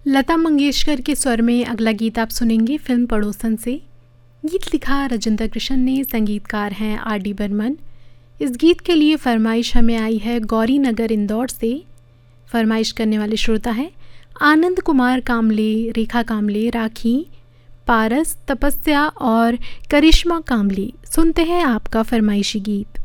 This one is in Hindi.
लता मंगेशकर के स्वर में अगला गीत आप सुनेंगे फिल्म पड़ोसन से। गीत लिखा राजेंद्र कृष्ण ने, संगीतकार हैं आर.डी. बर्मन। इस गीत के लिए फरमाइश हमें आई है गौरी नगर इंदौर से। फरमाइश करने वाले श्रोता हैं आनंद कुमार कामले, रेखा कामले, राखी, पारस, तपस्या और करिश्मा कामले। सुनते हैं आपका फरमाइशी गीत।